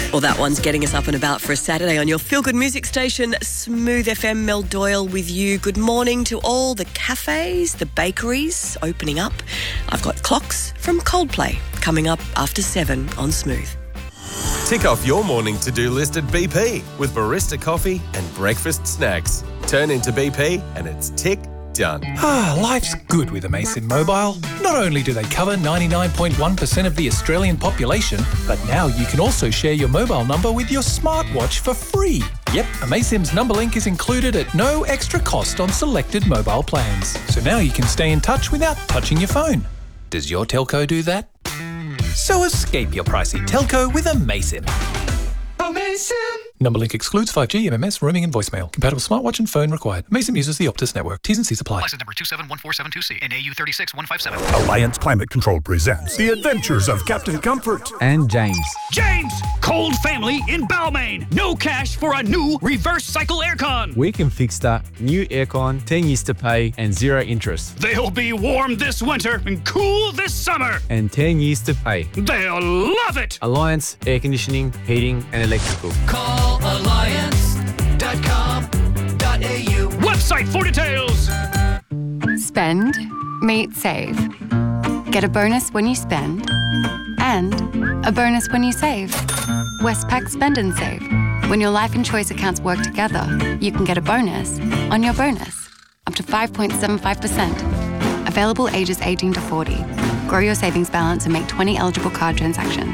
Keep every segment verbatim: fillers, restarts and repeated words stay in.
Well, that one's getting us up and about for a Saturday on your feel-good music station, Smooth F M. Mel Doyle with you. Good morning to all the cafes, the bakeries opening up. I've got Clocks from Coldplay coming up after seven on Smooth. Tick off your morning to-do list at B P with barista coffee and breakfast snacks. Turn into B P and it's tick done. Ah, life's good with Amaysim Mobile. Not only do they cover ninety-nine point one percent of the Australian population, but now you can also share your mobile number with your smartwatch for free. Yep, Amaysim's number link is included at no extra cost on selected mobile plans. So now you can stay in touch without touching your phone. Does your telco do that? So escape your pricey telco with Amaysim. Amaysim! Number link excludes five G, M M S, roaming and voicemail. Compatible smartwatch and phone required. Amaysim uses the Optus network. T's and C's apply. License number two seven one four seven two C and A U three six one five seven. Alliance Climate Control presents The Adventures of Captain Comfort. And James. James! Cold family in Balmain. No cash for a new reverse cycle aircon. We can fix that. New aircon, ten years to pay and zero interest. They'll be warm this winter and cool this summer. And ten years to pay. They'll love it. Alliance Air Conditioning, Heating and Electrical. Call alliance dot com dot a u. Website for details. Spend, meet, save. Get a bonus when you spend and a bonus when you save. Westpac Spend and Save. When your life and choice accounts work together, you can get a bonus on your bonus, up to five point seven five percent. Available ages eighteen to forty. Grow your savings balance and make twenty eligible card transactions.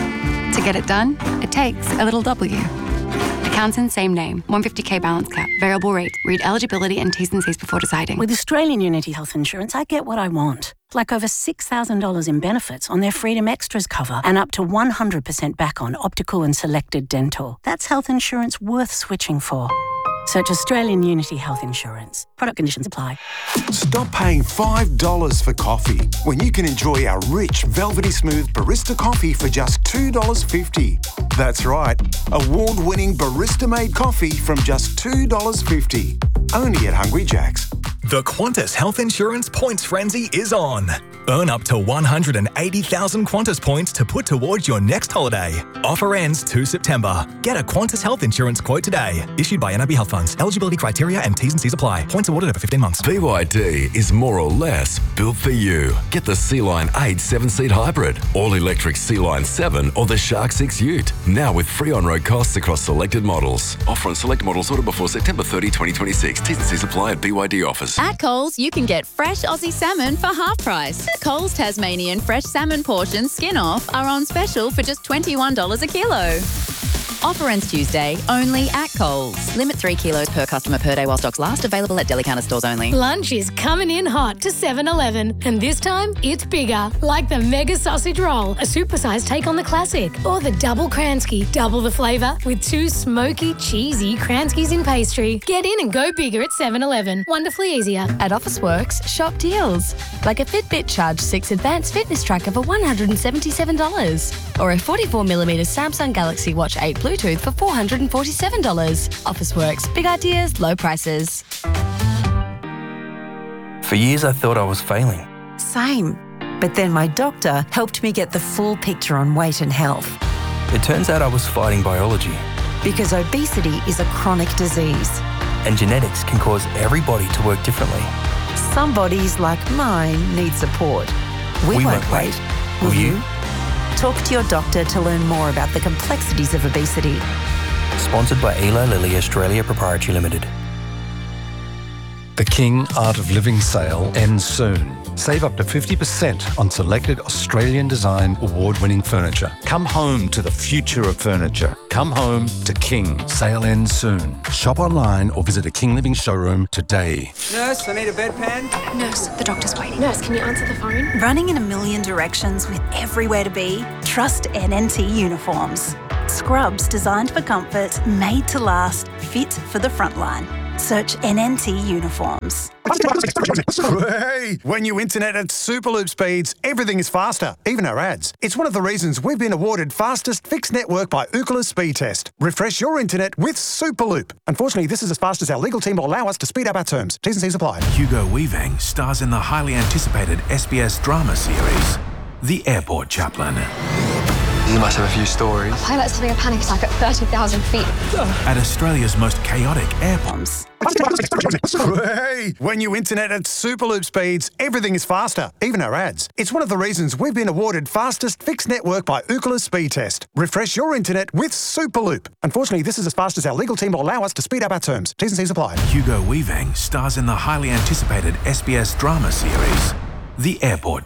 To get it done, it takes a little W. Accounts in same name, one hundred fifty K balance cap, variable rate. Read eligibility and T's and C's before deciding. With Australian Unity Health Insurance, I get what I want. Like over six thousand dollars in benefits on their Freedom Extras cover and up to one hundred percent back on optical and selected dental. That's health insurance worth switching for. Search Australian Unity Health Insurance. Product conditions apply. Stop paying five dollars for coffee when you can enjoy our rich, velvety smooth barista coffee for just two dollars fifty. That's right, award-winning barista-made coffee from just two dollars fifty. Only at Hungry Jack's. The Qantas Health Insurance Points Frenzy is on. Earn up to one hundred eighty thousand Qantas points to put towards your next holiday. Offer ends the second of September. Get a Qantas Health Insurance quote today. Issued by N I B Health Funds. Eligibility criteria and T's and C's apply. Points awarded over fifteen months. B Y D is more or less built for you. Get the Sea-Line eight seven-seat hybrid, all-electric Sea-Line seven or the Shark six Ute. Now with free on-road costs across selected models. Offer on select models ordered before September thirtieth, twenty twenty-six. T's and C's apply at B Y D offers. At Coles, you can get fresh Aussie salmon for half price. Coles Tasmanian fresh salmon portions skin off are on special for just twenty-one dollars a kilo. Offer ends Tuesday, only at Coles. Limit three kilos per customer per day while stocks last. Available at deli counter stores only. Lunch is coming in hot to seven eleven, and this time it's bigger. Like the Mega Sausage Roll, a supersized take on the classic, or the Double Kransky, double the flavour with two smoky, cheesy Kranskys in pastry. Get in and go bigger at seven eleven. Wonderfully easier. At Officeworks, shop deals. Like a Fitbit Charge six Advanced Fitness Tracker for one hundred seventy-seven dollars. Or a forty-four millimeter Samsung Galaxy Watch eight Bluetooth for four hundred forty-seven dollars. Officeworks, big ideas, low prices. For years I thought I was failing. Same. But then my doctor helped me get the full picture on weight and health. It turns out I was fighting biology. Because obesity is a chronic disease. And genetics can cause every body to work differently. Some bodies, like mine, need support. We, we won't, won't wait. wait. Will Will you? you? Talk to your doctor to learn more about the complexities of obesity. Sponsored by Eli Lilly Australia Proprietary Limited. The King Art of Living sale ends soon. Save up to fifty percent on selected Australian design award-winning furniture. Come home to the future of furniture. Come home to King. Sale ends soon. Shop online or visit a King Living showroom today. Nurse, I need a bedpan. Nurse, the doctor's waiting. Nurse, can you answer the phone? Running in a million directions with everywhere to be? Trust N N T Uniforms. Scrubs designed for comfort, made to last, fit for the front line. Search N N T Uniforms. Hey! When you internet at Superloop speeds, everything is faster, even our ads. It's one of the reasons we've been awarded fastest fixed network by Ookla Speed Test. Refresh your internet with Superloop. Unfortunately, this is as fast as our legal team will allow us to speed up our terms. T's and C's apply. Hugo Weaving stars in the highly anticipated S B S drama series, The Airport Chaplain. You must have a few stories. A pilot's having a panic attack at thirty thousand feet. At Australia's most chaotic airports. Hey, when you internet at Superloop speeds, everything is faster, even our ads. It's one of the reasons we've been awarded fastest fixed network by Ookla Speed Test. Refresh your internet with Superloop. Unfortunately, this is as fast as our legal team will allow us to speed up our terms. T's and C's apply. Hugo Weaving stars in the highly anticipated S B S drama series, The Airport.